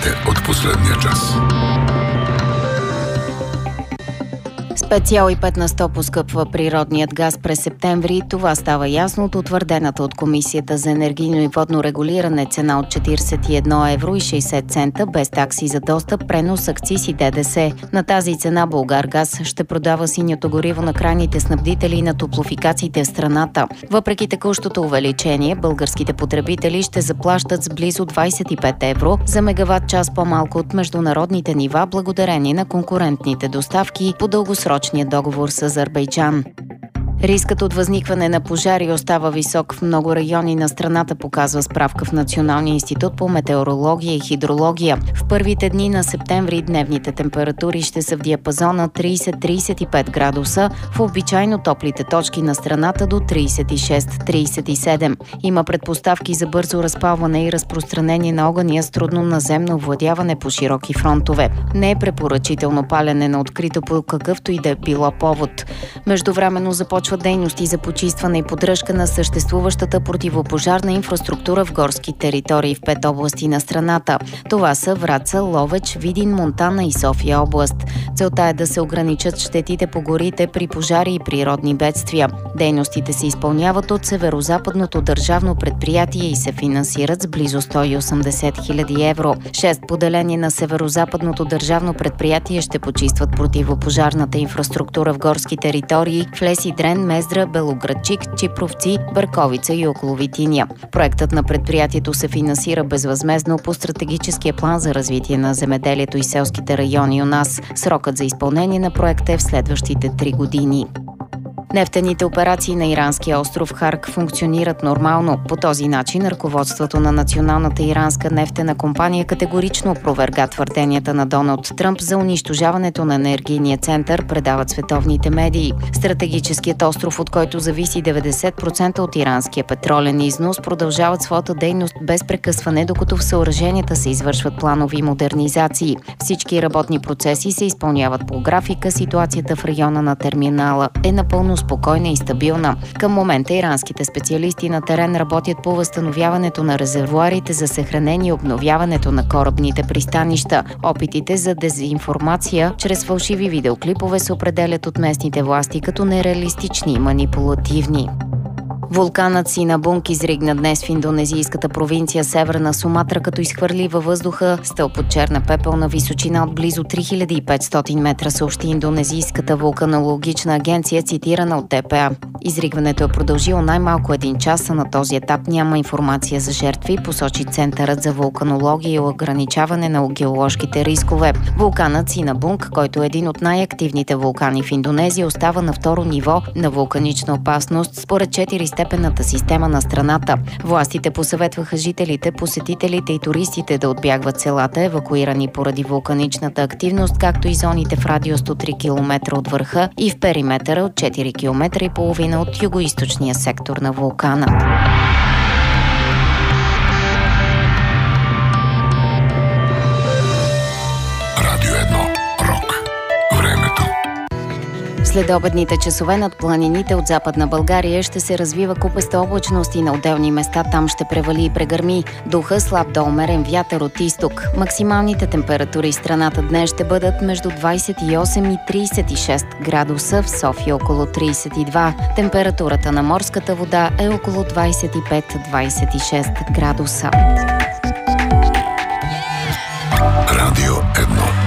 новините от последния час. С 5,5 на 100 поскъпва природният газ през септември. Това става ясно от утвърдената от Комисията за енергийно и водно регулиране цена от 41 евро и 60 цента без такси за достъп, пренос, акциз и ДДС. На тази цена Булгаргаз ще продава синьото гориво на крайните снабдители и на топлофикациите в страната. Въпреки текущото увеличение, българските потребители ще заплащат с близо 25 евро за мегаватт час по-малко от международните нива, благодарение на конкурентните доставки по дългосрочния договор с Азербайджан. Рискът от възникване на пожари остава висок в много райони на страната, показва справка в Националния институт по метеорология и хидрология. В първите дни на септември дневните температури ще са в диапазона 30-35 градуса, в обичайно топлите точки на страната до 36-37. Има предпоставки за бързо разпалване и разпространение на огъня с трудно наземно овладяване по широки фронтове. Не е препоръчително палене на открито по какъвто и да е било повод. Междувременно започва дейности за почистване и поддръжка на съществуващата противопожарна инфраструктура в горски територии в 5 области на страната. Това са Враца, Ловеч, Видин, Монтана и София област. Целта е да се ограничат щетите по горите при пожари и природни бедствия. Дейностите се изпълняват от Северозападното държавно предприятие и се финансират с близо 180 хиляди евро. 6 поделения на Северозападното държавно предприятие ще почистват противопожарната инфраструктура в горски територии в Леси, Дрен, Мездра, Белоградчик, Чипровци, Бърковица и около Витиня. Проектът на предприятието се финансира безвъзмездно по стратегическия план за развитие на земеделието и селските райони у нас. Срокът за изпълнение на проекта е в следващите 3 години. Нефтените операции на иранския остров Харк функционират нормално. По този начин ръководството на Националната иранска нефтена компания категорично опроверга твърденията на Доналд Тръмп за унищожаването на енергийния център, предават световните медии. Стратегическият остров, от който зависи 90% от иранския петролен износ, продължават своята дейност без прекъсване, докато в съоръженията се извършват планови модернизации. Всички работни процеси се изпълняват по графика. Ситуацията в района на терминала е напълно спокойна и стабилна. Към момента иранските специалисти на терен работят по възстановяването на резервоарите за съхранение и обновяването на корабните пристанища. Опитите за дезинформация чрез фалшиви видеоклипове се определят от местните власти като нереалистични и манипулативни. Вулканът Синабунг изригна днес в индонезийската провинция Северна Суматра, като изхвърли във въздуха стълб от черна пепел на височина от близо 3500 метра, съобщи индонезийската вулканологична агенция, цитирана от ДПА. Изригването е продължило най-малко 1 час, а на този етап няма информация за жертви, посочи Центърът за вулканология и ограничаване на геоложките рискове. Вулканът Синабунг, който е един от най-активните вулкани в Индонезия, остава на второ ниво на вулканична опасност според 4-степенната система на страната. Властите посъветваха жителите, посетителите и туристите да отбягват селата, евакуирани поради вулканичната активност, както и зоните в радиус от 3 км от върха и в периметъра от 4,5 км от югоизточния сектор на вулкана. Радио 1. Рок. Времето. След обедните часове над планините от Западна България ще се развива купеста облачност и на отделни места там ще превали и прегърми. Духа слаб до умерен вятър от изток. Максималните температури в страната днес ще бъдат между 28 и 36 градуса, в София около 32. Температурата на морската вода е около 25-26 градуса. Радио 1.